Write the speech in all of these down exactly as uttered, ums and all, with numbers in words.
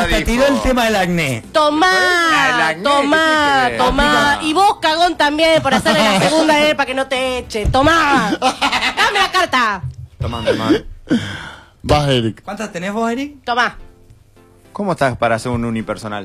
hasta dijo. tiró el tema del acné. Tomá, El acné, tomá, ¿qué tiene que ver? tomá. Y vos, cagón, también, por hacerle la segunda a él para que no te eche. Tomá. Dame la carta. Tomá, mi hermano. Vas, Eric. ¿Cuántas tenés vos, Eric? Tomá. ¿Cómo estás para hacer un unipersonal?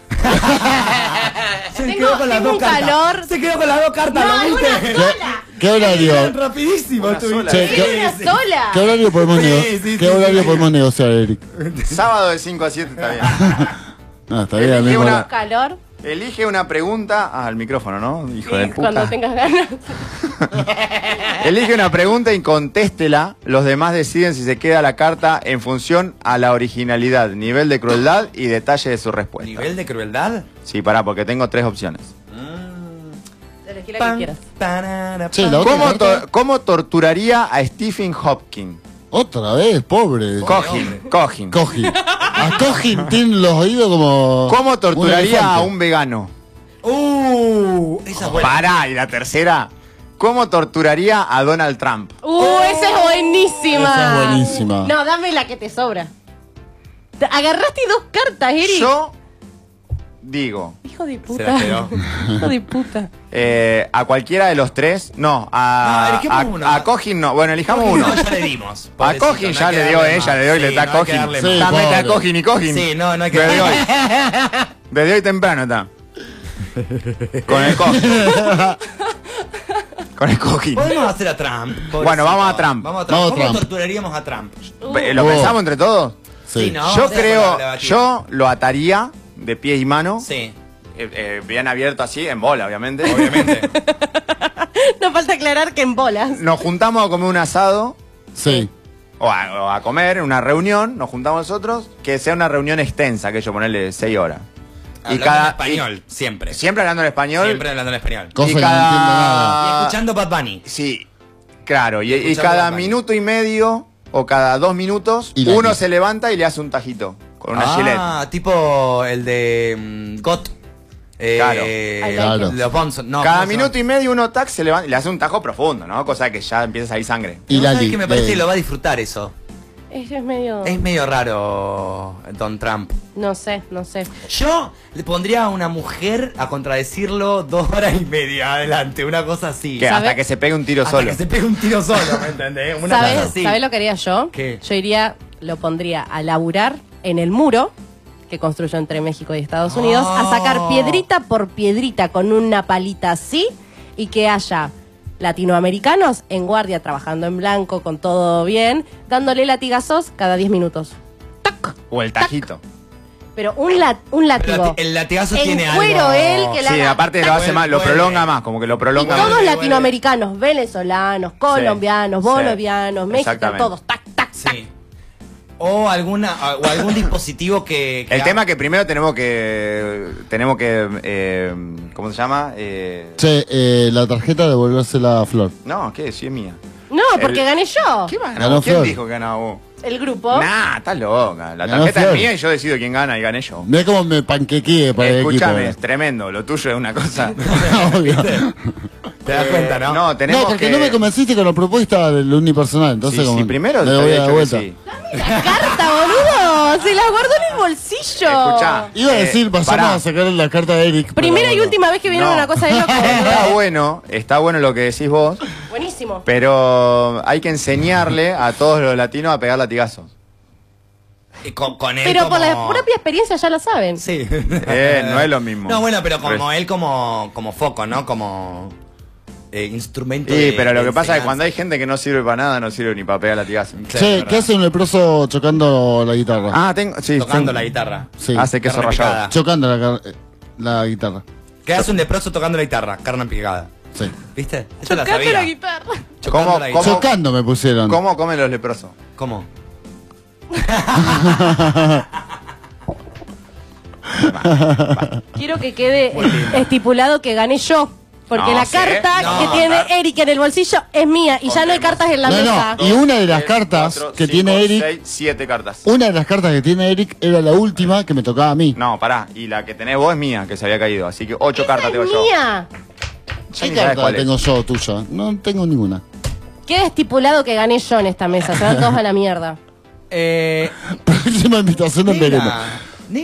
Se Tengo- quedó con las tengo dos un cartas. calor. Se quedó con las dos cartas, No, ¿lo es viste? una ¿Qué, sola. qué horario? Rapidísimo Una estuviste. sola. Che, Es ¿qué, una sola. qué horario podemos, nego- Sí, sí, ¿qué sí, horario sí. podemos negociar, Eric? Sábado de cinco a siete está bien. No, está bien, Elegí mismo una- hora. Calor. Elige una pregunta. Ah, al micrófono, ¿no? Hijo Sí, de puta. cuando tengas ganas. Elige una pregunta y contéstela. Los demás deciden si se queda la carta en función a la originalidad, nivel de crueldad y detalle de su respuesta. ¿Nivel de crueldad? Sí, pará, porque tengo tres opciones. Elegí la que quieras. Tarara, Che, pam. la otra ¿Cómo, carta- to- cómo torturaría a Stephen Hopkins? Otra vez, pobre. Cogin, Cogin. Cogin. A Cogin tiene los oídos como. ¿Cómo torturaría elefante. a un vegano? Uh, esa es buena. Pará, y la tercera. ¿Cómo torturaría a Donald Trump? Uh, esa es buenísima. Esa es buenísima. No, dame la que te sobra. Te- Agarraste dos cartas, Eric. Yo digo, Hijo de Se puta. la quedó. Hijo de puta. eh, a cualquiera de los tres. No, a, No, elijamos a, uno. a Cogin no. Bueno, elijamos uno. No, ya le dimos. A Pobrecito, Cogin no ya hay que le dio darle ella, más. le dio y le Sí, da no hay que Cogin. darle Sí, más. Está mete a pobre. Cogin y Cogin. Sí, no, no hay que Desde darle hoy. más. Desde hoy temprano está. Con el Cogin. Con el Cogin. Podemos hacer a Trump. pobrecito. Bueno, vamos a Trump. Vamos a Trump. Vamos a ¿Cómo Trump. torturaríamos a Trump? Eh, ¿Lo Oh. pensamos entre todos? Sí. no. Yo Vamos a creo, hacer la batida. yo lo ataría de pie y mano. Sí, Eh, eh, bien abierto así, en bola, obviamente. obviamente. No falta aclarar que en bolas. Nos juntamos a comer un asado Sí. o a, o a comer, una reunión, nos juntamos nosotros, que sea una reunión extensa, que yo ponerle seis horas. Hablando cada- en español, siempre. y- siempre hablando en español. Siempre hablando en español. Cosa y que cada- no entiendo nada. Y escuchando Bad Bunny. Sí, claro. Y, y Escuchando cada Bad Bunny. minuto y medio o cada dos minutos, Y la uno que- se levanta y le hace un tajito con una gilet. Ah, tipo el de mm, Got. Eh, Claro. I like Claro. it. Los Bonson. No, Cada ¿cómo se llama? minuto y medio uno tac se levanta y le hace un tajo profundo, ¿no? Cosa que ya empieza a salir sangre. Y ¿No sabes Lali. que me parece de- que lo va a disfrutar eso? Eso es medio... Es medio raro Don Trump. No sé, no sé. Yo le pondría a una mujer a contradecirlo dos horas y media adelante, una cosa así. Que ¿Sabe? hasta que se pegue un tiro Hasta solo. que se pegue un tiro solo, ¿me entendés? Una cosa ¿Sabes así. ¿sabe lo que haría yo? ¿Qué? Yo iría, lo pondría a laburar en el muro que construyó entre México y Estados Unidos, a sacar Oh. piedrita por piedrita con una palita así y que haya latinoamericanos en guardia trabajando en blanco con todo bien, dándole latigazos cada diez minutos. ¡Tac! O el tajito. Pero un, lat, un Pero látigo. lati- el latigazo En tiene cuero algo. él, que la Sí, haga aparte lo tac. hace más, lo Vuelve. prolonga más, como que lo Y prolonga todos más. vuelve. latinoamericanos, venezolanos, colombianos, Sí. bolivianos, mexicanos, Exactamente. todos. Tac, tac, tac. Sí. O alguna o algún dispositivo que, que El ha- tema que primero tenemos que tenemos que eh, ¿cómo se llama? Eh, Che, eh, la tarjeta devolvérsela a Flor. no, ¿qué? Si es mía. No, porque El- gané yo. ¿Qué va a ganar? Ganó vos? ¿Quién Flor. dijo que ganaba vos? El grupo. Nah, estás loca. La Ganó tarjeta es Flor. mía y yo decido quién gana y gané yo. Mira cómo me panquequeé para el equipo. Escúchame, es tremendo. Lo tuyo es una cosa. Obvio. te das cuenta, ¿no? Eh, No, tenemos No, porque que... no me convenciste con la propuesta del unipersonal. Entonces, Sí, como sí, primero le te voy a había dar dicho que vuelta. sí. La carta, boludo. Se la guardó en el bolsillo. Escuchá. Iba a Eh, decir, vayamos pará. a sacar la carta de Eric. Primera pero y bueno. última vez que vieron No. una cosa de loco. Está bueno, está bueno lo que decís vos, Buenísimo. pero hay que enseñarle a todos los latinos a pegar latigazos. Y con, con él Pero como... por la propia experiencia ya la saben. Sí. Eh, no es lo mismo. No, bueno, pero como Res- él como, como foco, ¿no? Como eh, instrumento Sí, de- pero lo de que pasa es que enseñanza. cuando hay gente que no sirve para nada, no sirve ni para pegar latigazos. Sí, Che, es ¿qué verdad. hace un leproso chocando la guitarra? Ah, tengo, sí, Tocando tengo- la guitarra. Sí. Hace queso Carne rallado. picada. Chocando la, car- eh, la guitarra. ¿Qué hace un leproso tocando la guitarra? Carne picada. Sí. ¿Viste? Eso la Tocando sabía. la guitarra. Chocando ¿Cómo- la cómo- guitarra. Chocando me pusieron. ¿Cómo comen los leprosos? ¿Cómo? Quiero que quede estipulado que gané yo. Porque No, la sí, carta no, que tiene car- Eric en el bolsillo es mía y ya no hay Contemos. cartas en la No, mesa. no. Y una de las Tres, cartas cuatro, que cinco, tiene Eric, seis, siete cartas. una de las cartas que tiene Eric era la última que me tocaba a mí. No, pará. Y la que tenés vos es mía, que se había caído. Así que ocho Esa cartas es tengo yo. mía. Ya ¿Qué ni sabes carta cuál es. tengo yo tuya? No tengo ninguna. Queda estipulado que gané yo en esta mesa. Se van todos a la mierda. Eh, Próxima invitación en nena, verano.